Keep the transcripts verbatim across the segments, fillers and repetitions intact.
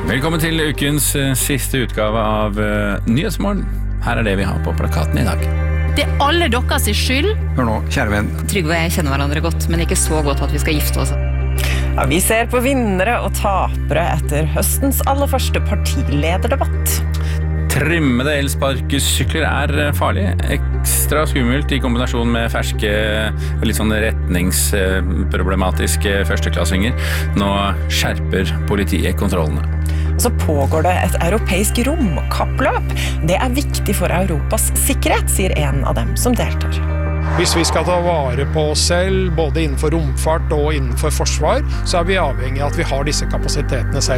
Velkommen til ukens siste utgave av Nyhetsmorgen. Her er det vi har på plakaten i dag. Det er alle deres skyld. Hør nå, kjære venn. Trygve og jeg kjenner hverandre godt, men ikke så godt at vi skal gifte oss. Ja, vi ser på vinnere og tapere etter høstens aller første partilederdebatt. Trimmede elsparkesykler er farlig. Ekstra skummelt i kombinasjon med ferske, litt sånn retningsproblematiske førsteklassinger. Nå skjerper politiet kontrollene. Så pågår det et europeisk romkappløp. Det er viktig for Europas sikkerhet, sier en av dem som deltar. Hvis vi skal ta vare på oss selv, både innenfor romfart og innenfor forsvar, så er vi avhengig av at vi har disse kapasitetene selv.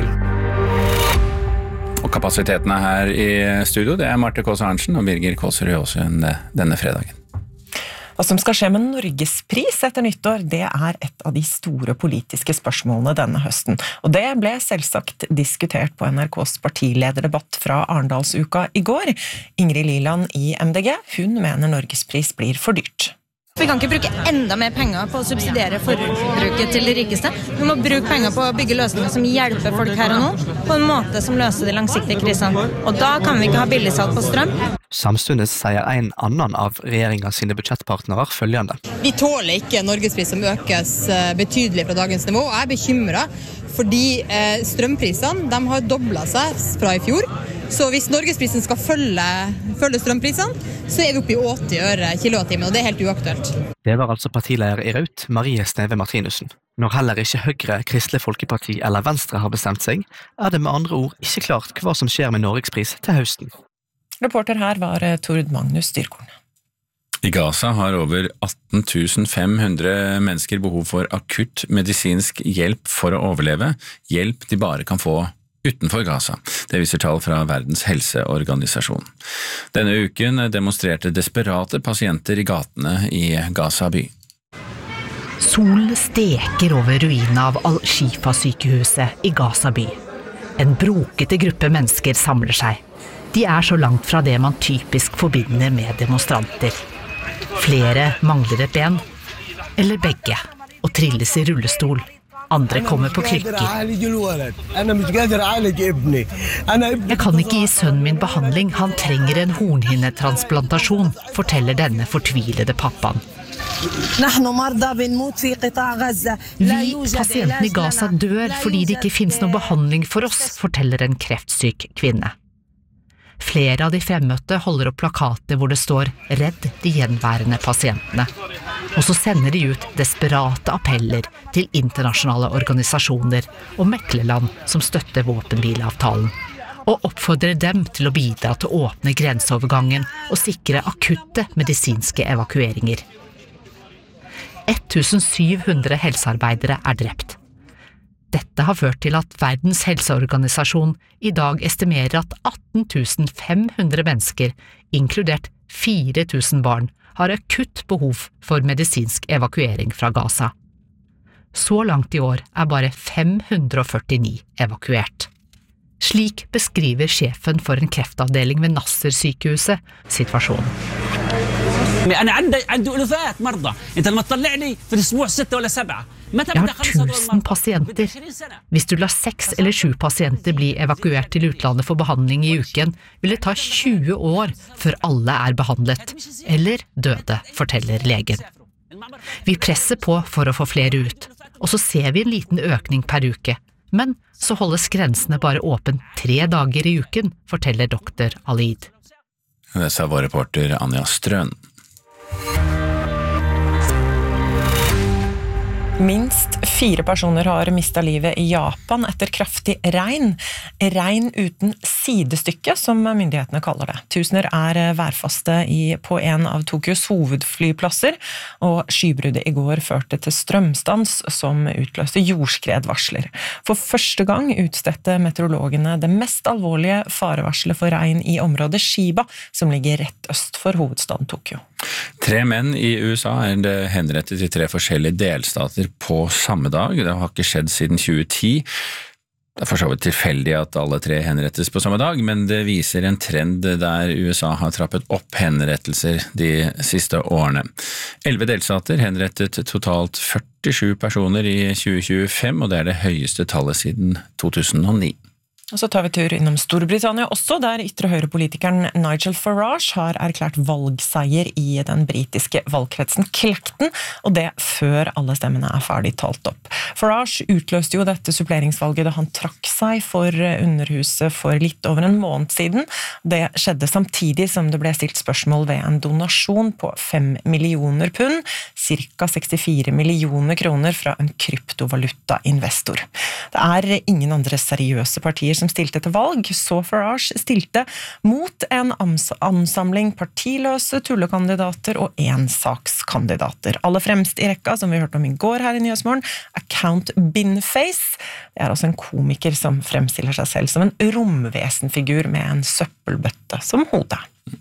Og kapasitetene her i studio, det er Marte Kaas Arntzen og Birger Kåsrud Aasund denne fredagen. Hva som skal skje med Norgespris etter nyttår, det er et av de store politiske spørsmålene denne høsten. Og det ble selvsagt diskutert på N R K's partilederdebatt fra Arendalsuka i går. Ingrid Liland i M D G, hun mener Norgespris blir for dyrt. Vi kan ikke bruke enda mer penger på å subsidiere forbruket til de rikeste. Vi må bruke penger på å bygge løsninger som hjelper folk her og nå, på en måte som løser de langsiktige krisene. Og da kan vi ikke ha billigsalg på strøm. Samtidig sier en annen av regjeringens sine budsjettpartnere følgende. Vi tåler ikke Norgespris som økes betydelig fra dagens nivå, og jeg er bekymret fordi strømprisene de har doblet seg fra i fjor. Så hvis Norgesprisen skal følge, følge strømprisene, så er vi oppe i åtti øre kilowattimen, og det er helt uaktuelt. Det var altså partileder i Raut, Marie Sneve Martinussen. Når heller ikke Høyre, Kristelig Folkeparti eller Venstre har bestemt seg, er det med andre ord ikke klart hva som skjer med Norgespris til høsten. Reporter her var Tord Magnus Dyrkorn. I Gaza har over atten tusen fem hundre mennesker behov for akutt medisinsk hjelp for å overleve, hjelp de bare kan få utenfor Gaza. Det viser tall fra Verdens helseorganisasjon. Denne uken demonstrerte desperate pasienter i gatene i Gaza by. Solen steker over ruinen av Al-Shifa-sykehuset i Gaza by. En brokete gruppe mennesker samler seg. De er så langt fra det man typisk forbinder med demonstranter. Flere mangler et ben, eller begge, og trilles i rullestol. Andre kommer på krykker. Jeg kan ikke gi sønnen min behandling, han trenger en hornhinnetransplantasjon, forteller denne fortvilede pappaen. Vi, pasientene i Gaza, dør fordi det ikke finnes noen behandling for oss, forteller en kreftsyk kvinne. Flere av de fremmøtte holder opp plakater hvor det står «Redd de gjenværende pasientene». Og så sender de ut desperate appeller til internasjonale organisasjoner og meklerland som støtter våpenhvileavtalen, og oppfordrer dem til å bidra til å åpne grenseovergangen og sikre akutte medisinske evakueringer. sytten hundre helsearbeidere er drept. Dette har ført til at Verdens helseorganisasjon i dag estimerer at atten tusen fem hundre mennesker, inkludert fire tusen barn, har akutt behov for medisinsk evakuering fra Gaza. Så langt i år er bare fem hundre førtini evakuert. Slik beskriver sjefen for en kreftavdeling ved Nasser-sykehuset situasjonen. Jeg har tusen pasienter. Hvis du lar seks eller sju pasienter bli evakuert til utlandet for behandling i uken, vil det ta tjue år før alle er behandlet, eller døde, forteller legen. Vi presser på for å få flere ut, og så ser vi en liten økning per uke, men så holdes grensene bare åpen tre dager i uken, forteller doktor Alid. Det sa vår reporter Anja Strøn. Minst fire personer har mistet livet i Japan etter kraftig regn. Regn uten sidestykke, som myndighetene kaller det. Tusener er værfaste i, på en av Tokyos hovedflyplasser, og skybruddet i går førte til strømstans som utløste jordskredvarsler. For første gang utstedte meteorologene det mest alvorlige farevarselet for regn i området Shiba, som ligger rett øst for hovedstaden Tokyo. Tre menn i U S A er det henrettet i tre forskjellige delstater på samme dag. Det har ikke skjedd siden tjue ti. Det er for så vidt tilfeldig at alle tre henrettes på samme dag, men det viser en trend der U S A har trappet opp henrettelser de siste årene. Elleve delstater henrettet totalt førtisju personer i tjue tjuefem, og det er det høyeste tallet siden to tusen og ni. Og så tar vi tur innom Storbritannia også, der ytre høyrepolitikeren Nigel Farage har erklært valgseier i den britiske valgkretsen Clacton, og det før alle stemmene er ferdig talt opp. Farage utløste jo dette suppleringsvalget da han trakk seg for underhuset for litt over en måned siden. Det skjedde samtidig som det ble stilt spørsmål ved en donasjon på fem millioner pund, cirka sekstifire millioner kroner fra en kryptovaluta-investor. Det er ingen andre seriøse partier som stilte til valg, så Farage stilte mot en ansamling partiløse tullekandidater og ensakskandidater. Aller fremst i rekka, som vi hørte om i går her i Nyhetsmorgen, er Count Binface. Det er altså en komiker som fremstiller seg selv som en romvesenfigur med en søppelbøtte som hode.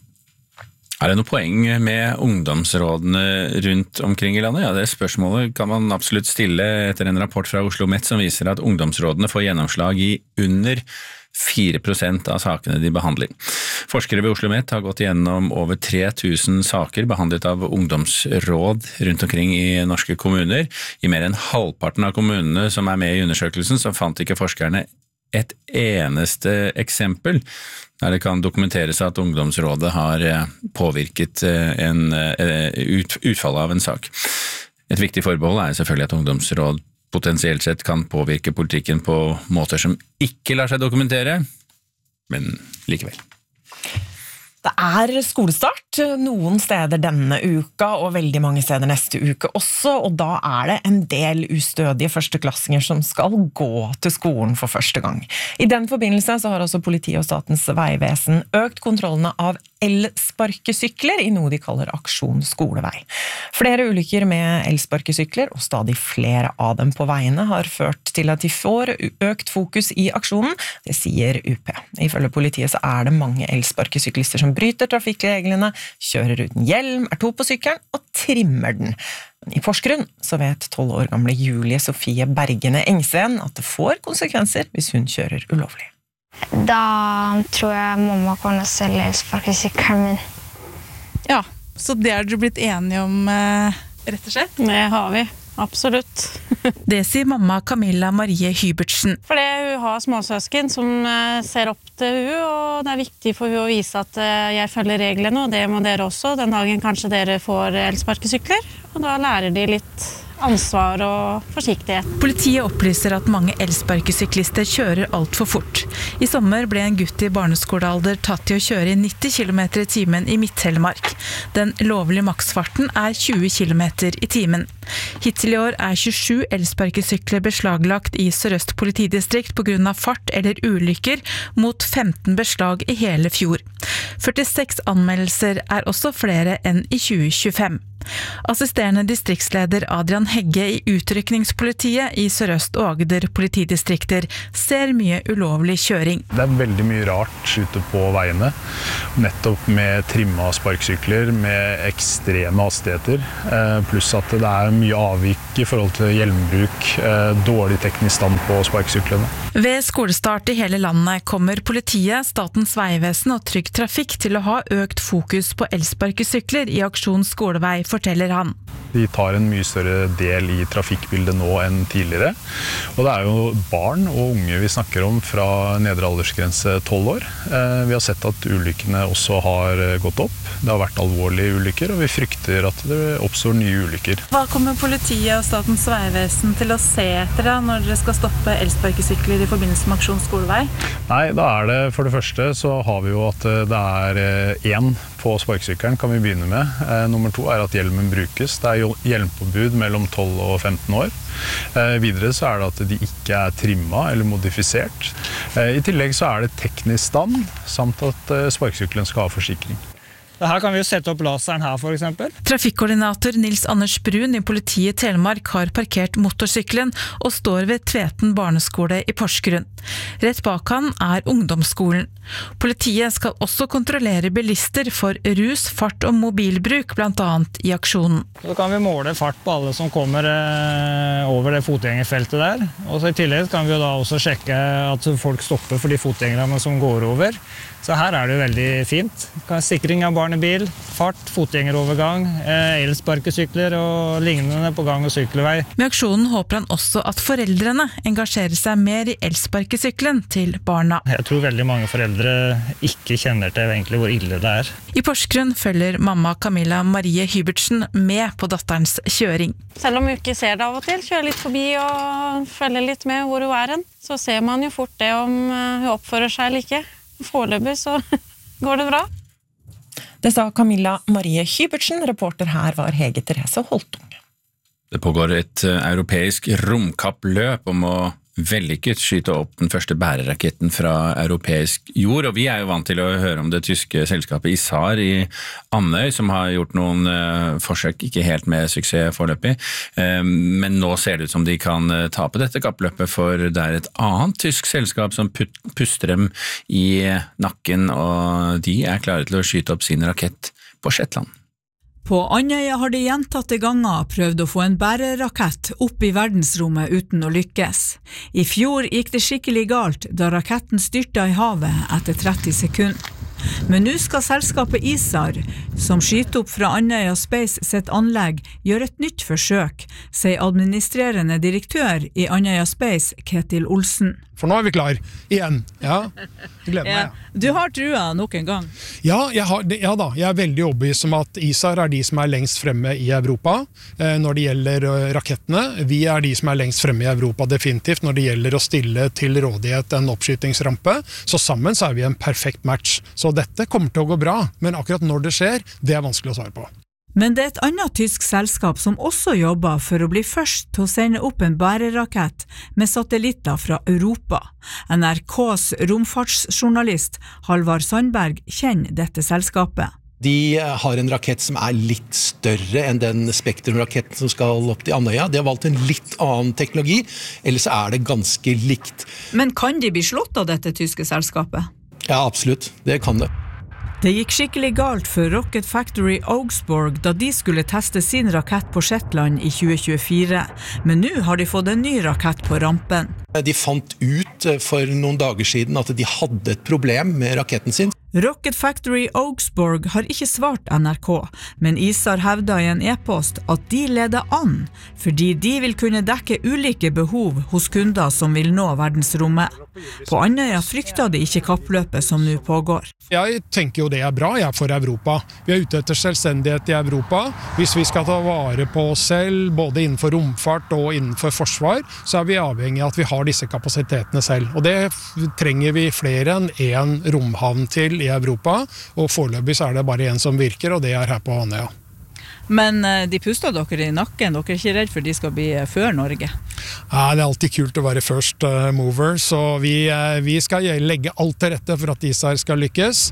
Er det noe poeng med ungdomsrådene rundt omkring i landet? Ja, det spørsmålet kan man absolutt stille etter en rapport fra Oslo Met som viser at ungdomsrådene får gjennomslag i under fire prosent av sakene de behandler. Forskere ved Oslo Met har gått gjennom over tre tusen saker behandlet av ungdomsråd rundt omkring i norske kommuner. I mer enn halvparten av kommunene som er med i undersøkelsen, så fant ikke forskerne et eneste eksempel der det kan dokumenteres at ungdomsrådet har påvirket en, ut, utfallet av en sak. Et viktig forbehold er selvfølgelig at ungdomsråd potensielt sett kan påvirke politikken på måter som ikke lar seg dokumentere, men likevel. Det er skolestart noen steder denne uka, og veldig mange steder neste uke også, og da er det en del ustødige førsteklassinger som skal gå til skolen for første gang. I den forbindelse så har også politiet og Statens vegvesen økt kontrollene av elsparkesykler i noe de kaller Aksjon Skolevei. Flere ulykker med elsparkesykler, og stadig flere av dem på veiene, har ført til at de får økt fokus i aksjonen, det sier U P. Ifølge politiet så er det mange elsparkesyklister som bryter trafikkreglene, kjører uten hjelm, er to på sykkelen og trimmer den. Men i Porsgrunn så vet tolv år gamle Julie Sofie Bergene Engsveen at det får konsekvenser hvis hun kjører ulovlig. Da tror jeg mamma kan selge elsparkesykkelen min. Ja, så det har dere blitt enige om, eh, rett og slett? Det har vi, absolutt. Det sier mamma Camilla Marie Hybertsen. Fordi hun har småsøsken som ser opp til hun, og det er viktig for hun å vise at jeg følger reglene, og det må dere også. Den dagen kanskje dere får elsparkesykler, og da lærer de litt ansvar og forsiktighet. Politiet opplyser at mange elsparkesyklister kjører alt for fort. I sommer ble en gutt i barneskolealder tatt i å kjøre i nitti kilometer i timen i Midt-Telemark. Den lovlige maksfarten er tjue kilometer i timen. Hittil i år er tjuesju elsparkesykler beslaglagt i Sør-Øst politidistrikt på grunn av fart eller ulykker, mot femten beslag i hele fjor. førtiseks anmeldelser er også flere enn i tjue tjuefem. Assisterende distriktsleder Adrian Hegge i utrykningspolitiet i Sør-Øst og Agder politidistrikter ser mye ulovlig kjøring. Det er veldig mye rart ute på veiene, nettopp med trimma sparksykler, med ekstreme hastigheter, pluss at det er mye avvik i forhold til hjelmbruk, dårlig teknisk stand på sparkesyklene. Ved skolestart i hele landet kommer politiet, Statens vegvesen og Trygg Trafikk til å ha økt fokus på elsparkesykler i Aksjon Skolevei, forteller han. De tar en mye større del i trafikkbildet nå enn tidligere. Og det er jo barn og unge vi snakker om fra nedre aldersgrense tolv år. Vi har sett at ulykkene også har gått opp. Det har vært alvorlige ulykker, og vi frykter at det oppstår nye ulykker. Hva kommer politiet og Statens vegvesen til å se etter da, når dere skal stoppe elsparkesykler i forbindelse med Aksjon Skolevei? Nei, da er det for det første så har vi jo at det er én på sparkesykkelen kan vi begynne med. Eh, nummer to er at hjelmen brukes. Det er hjelmpåbud mellom tolv og femten år. Eh, videre så er det at de ikke er trimma eller modifisert. Eh, I tillegg så er det teknisk stand, samt at eh, sparkesykkelen skal ha forsikring. Her kan vi jo sette opp laseren her for eksempel. Trafikkoordinator Nils Anders Brun i politiet Telemark har parkert motorsykkelen og står ved Tveten barneskole i Porsgrunn. Rett bak han er ungdomsskolen. Politiet skal også kontrollere bilister for rus, fart og mobilbruk, blant annet i aksjonen. Så kan vi måle fart på alle som kommer over det fotgjengerfeltet der. Og så i tillegg kan vi jo da også sjekke at folk stopper for de fotgjengerne som går over. Så her er det jo veldig fint. Sikring av barnebil, fart, fotgjengerovergang, elsparkesykler og lignende på gang- og sykkelvei. Med aksjonen håper han også at foreldrene engasjerer seg mer i elsparkesykler elsparkesykkelen til barna. Jeg tror veldig mange foreldre ikke kjenner til egentlig hvor ille det er. I Porsgrunn følger mamma Camilla Marie Hybertsen med på datterens kjøring. Selv om hun ikke ser det av og til, kjører litt forbi og følger litt med hvor hun er hen, så ser man jo fort det om hun oppfører seg eller ikke. Foreløpig så går det bra. Det sa Camilla Marie Hybertsen, reporter her var Hege Therese Holtung. Det pågår et europeisk romkappløp om å vellykket skyte opp den første bæreraketten fra europeisk jord, og vi er jo vant til å høre om det tyske selskapet ISAR i Andøy, som har gjort noen uh, forsøk, ikke helt med suksess foreløpig, uh, men nå ser det ut som de kan uh, tape dette kappløpet, for det er et annet tysk selskap som put, puster dem i nakken, og de er klare til å skyte opp sin rakett på Shetland. På Andøya har de gjentatte ganger prøvd å få en bærerakett opp i verdensrommet uten å lykkes. I fjor gikk det skikkelig galt da raketten styrta i havet etter tretti sekunder. Men nå skal selskapet ISAR, som skyter opp fra Andøya Space sitt anlegg, gjøre et nytt forsøk, sier administrerende direktør i Andøya Space, Ketil Olsen. For nå er vi klar, igjen. Ja, gleder meg. Ja. Du har trua nok en gang. Ja, jeg har, ja da, jeg er veldig overbevist om at ISAR er de som er lengst fremme i Europa eh, når det gjelder uh, rakettene. Vi er de som er lengst fremme i Europa definitivt når det gjelder å stille til rådighet en oppskytingsrampe. Så sammen så er vi en perfekt match. Så dette kommer til å gå bra, men akkurat når det skjer, det er vanskelig å svare på. Men det er et annet tysk selskap som også jobber for å bli først til å sende opp en bærerakett med satellitter fra Europa. N R K's romfartsjournalist Halvard Sandberg kjenner dette selskapet. De har en rakett som er litt større enn den Spektrum-raketten som skal opp til Andøya. De har valgt en litt annen teknologi, ellers er det ganske likt. Men kan de bli slått av dette tyske selskapet? Ja, absolutt. Det kan det. Det gikk skikkelig galt for Rocket Factory Augsburg da de skulle teste sin rakett på Shetland i tjue tjuefire, men nå har de fått en ny rakett på rampen. De fant ut for noen dager siden at de hadde et problem med raketten sin. Rocket Factory Augsburg har ikke svart N R K, men ISAR hevda i en e-post at de leder an, fordi de vil kunne dekke ulike behov hos kunder som vil nå verdensrommet. På Andøya frykter de ikke kappløpet som nå pågår. Jeg tenker jo det er bra, jeg er for Europa. Vi er ute etter selvstendighet i Europa. Hvis vi skal ta vare på oss selv, både innenfor romfart og innenfor forsvar, så er vi avhengig av at vi har disse kapasitetene selv. Og det trenger vi flere enn en romhavn til i Europa, og foreløpig så er det bare en som virker, og det er her på Andøya. Men de puster dere i nakken, dere er ikke redd for de skal bli før Norge? Ja, det er alltid kult å være first mover, så vi, vi skal legge alt til rette for at ISAR skal lykkes.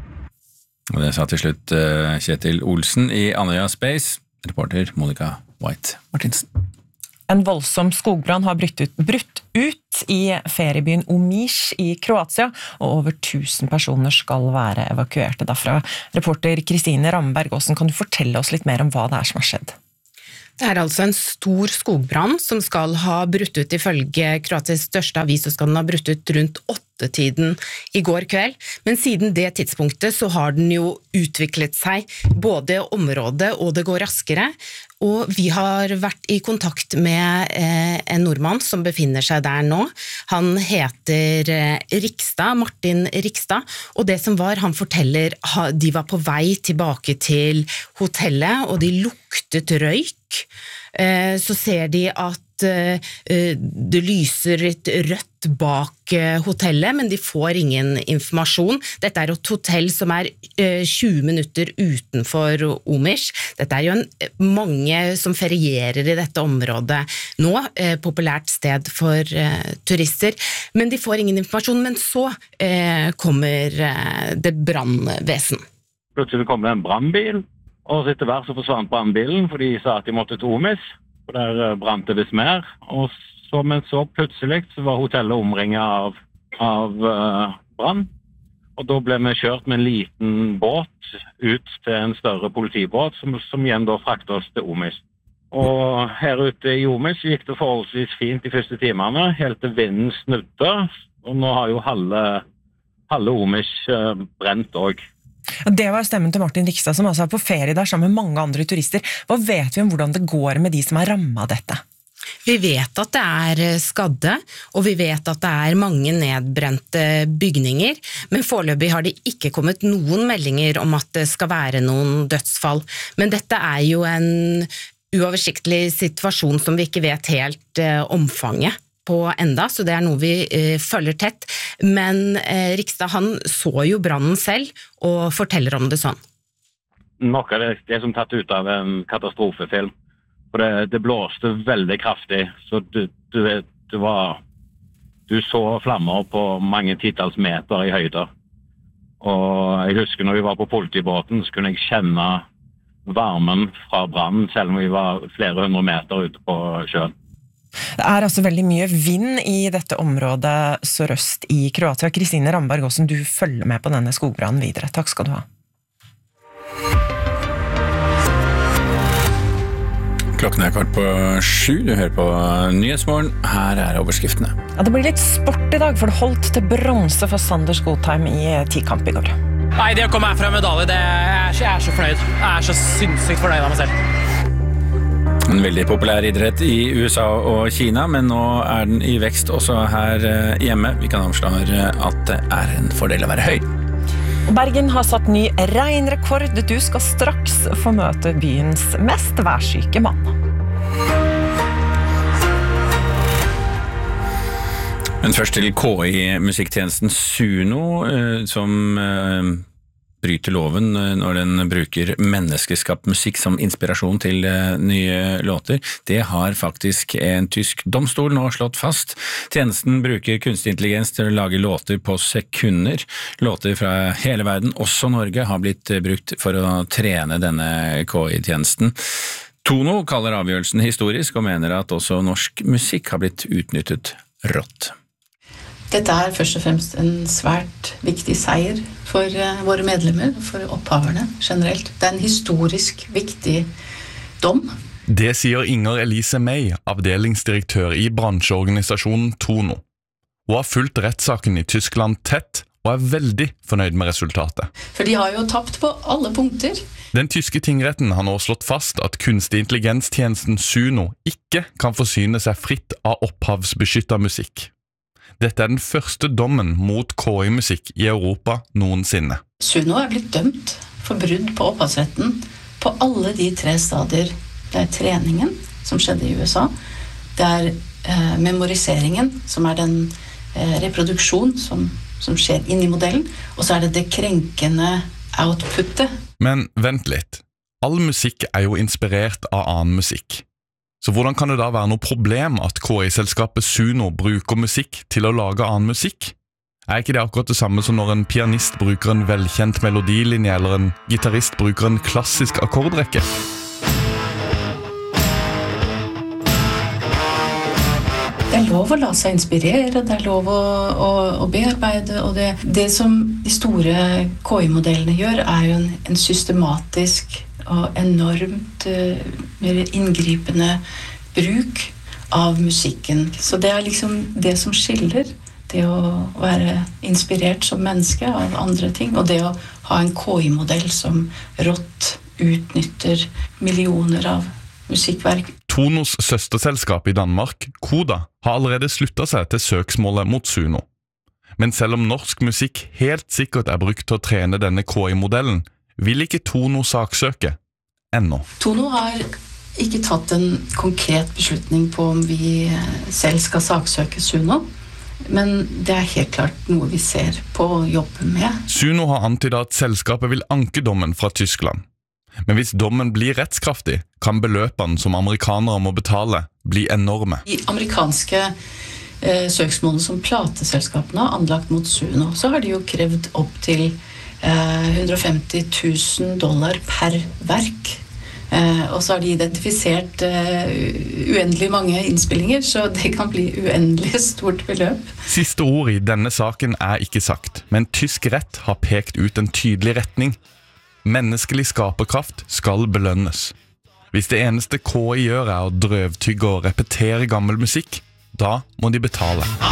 Og det sa til slutt Ketil Olsen i Andøya Space, reporter Monica White Martinsen. En voldsom skogbrann har brutt ut, brutt ut i feriebyen Omiš i Kroatia, og over tusen personer skal være evakuerte derfra. Reporter Kristine Ramberg Aasen, kan du fortelle oss litt mer om hva det er som har skjedd? Det er altså en stor skogbrann som skal ha brutt ut ifølge Kroatias største avis, så skal den ha brutt ut rundt åttetiden i går kveld. Men siden det tidspunktet så har den jo utviklet seg både området og det går raskere. Og vi har vært i kontakt med eh, en nordmann som befinner seg der nå. Han heter eh, Rikstad, Martin Rikstad, og det som var, han forteller, ha, de var på vei tilbake til hotellet, og de luktet røyk. Eh, så ser de at eh, det lyser litt rødt bak eh, hotellet, men de får ingen informasjon. Dette er et hotell som er eh, tjue minutter utenfor Omiš. Dette er jo en, mange som ferierer i dette området nå, eh, populært sted for eh, turister, men de får ingen informasjon, men så eh, kommer eh, det brannvesen. Plutselig kom det en brannbil, og etter hvert så forsvant brannbilen, for de sa at de måtte til Omiš, for der brant det visst mer, og så, men så plutselig så var hotellet omringet av, av uh, brann, og da ble vi kjørt med en liten båt ut til en større politibåt, som, som igjen da fraktet oss til Omiš. Og her ute i Omiš gikk det forholdsvis fint de første timene, helt til vinden snudde, og nå har jo halve, halve Omiš uh, brent også. Det var stemmen til Martin Rikstad, som altså er på ferie der sammen med mange andre turister. Hva vet vi om hvordan det går med de som er rammet av dette? Vi vet at det er skadde, og vi vet at det er mange nedbrente bygninger, men foreløpig har det ikke kommet noen meldinger om at det skal være noen dødsfall. Men dette er jo en uoversiktlig situasjon som vi ikke vet helt eh, omfanget på enda, så det er noe vi eh, følger tett. Men eh, Rikstad, han så jo brannen selv, og forteller om det sånn. Noe av det, det som tatt ut av en katastrofefilm. For det, det blåste veldig kraftig, så du, du, det var, du så flammer på mange titalls meter i høyder. Og jeg husker når vi var på politibåten, så kunne jeg kjenne varmen fra brannen, selv om vi var flere hundre meter ute på sjøen. Det er altså veldig mye vind i dette området sørøst i Kroatia. Kristine Ramberg Aasen, du følger med på denne skogbrannen videre. Takk skal du ha. Klokken er kvart på sju, du hører på Nyhetsmorgen. Her er overskriftene. Ja, det blir litt sport i dag, for det holdt til bronse for Sander Skogheim i tikamp i går. Nei, det å komme herfra med medalje, det er, jeg er så fornøyd. Jeg er så sinnssykt fornøyd av meg selv. En veldig populær idrett i U S A og Kina, men nå er den i vekst også her hjemme. Vi kan avsløre at det er en fordel å være høy. Bergen har satt ny regnrekord. Du skal straks få møte byens mest værsyke mann. Men først til K I-musikktjenesten Suno, som bryter loven når den bruker menneskeskapt musikk som inspirasjon til nye låter. Det har faktisk en tysk domstol nå slått fast. Tjenesten bruker kunstig intelligens til å lage låter på sekunder. Låter fra hele verden, også Norge, har blitt brukt for å trene denne K I-tjenesten. Tono kaller avgjørelsen historisk og mener at også norsk musikk har blitt utnyttet rått. Dette er først og fremst en svært viktig seier for våre medlemmer, for opphaverne generelt. Det er en historisk viktig dom. Det sier Inger Elise May, avdelingsdirektør i bransjeorganisasjonen Tono. Hun har fulgt rettssaken i Tyskland tett og er veldig fornøyd med resultatet. For de har jo tapt på alle punkter. Den tyske tingretten har nå slått fast at kunstig intelligenstjenesten Suno ikke kan forsyne seg fritt av opphavsbeskyttet musikk. Dette er den første dommen mot K I-musikk i Europa noensinne. Suno er blitt dømt for brudd på opphavsretten på alle de tre stadier. Det er treningen, som skjedde i U S A. Det er eh, memoriseringen, som er den eh, reproduksjon som, som skjer inni modellen. Og så er det det krenkende outputet. Men vent litt. All musikk er jo inspirert av annen musikk. Så hvordan kan det da være noe problem at K I-selskapet Suno bruker musikk til å lage annen musikk? Er ikke det akkurat det samme som når en pianist bruker en velkjent melodilinje eller en gitarist bruker en klassisk akkordrekke? Det er lov å la seg inspirere, det er lov å, å, å bearbeide, og det, det som de store K I-modellene gjør er jo en, en systematisk og enormt uh, mer inngripende bruk av musikken. Så det er liksom det som skiller det å være inspirert som menneske av andre ting, og det å ha en K I-modell som rått utnytter millioner av musikkverk. Tonos søsterselskap i Danmark, Koda, har allerede sluttet seg til søksmålet mot Suno. Men selv om norsk musikk helt sikkert er brukt til å trene denne K I-modellen, vil ikke Tono saksøke ennå. Tono har ikke tatt en konkret beslutning på om vi selv skal saksøke Suno, men det er helt klart noe vi ser på å jobbe med. Suno har antydet at selskapet vil anke dommen fra Tyskland. Men hvis dommen blir rettskraftig, kan beløpene som amerikanere må betale bli enorme. I amerikanske eh, søksmål som plateselskapene har anlagt mot Suno, så har de jo krevd opp til eh, hundre og femti tusen dollar per verk. Eh, og så har de identifisert eh, uendelig mange innspillinger, så det kan bli uendelig stort beløp. Siste ord i denne saken er ikke sagt, men tysk rett har pekt ut en tydelig retning. Menneskelig skaperkraft skal belønnes. Hvis det eneste K I gjør er å drøvtygge og repetere gammel musikk, da må de betale.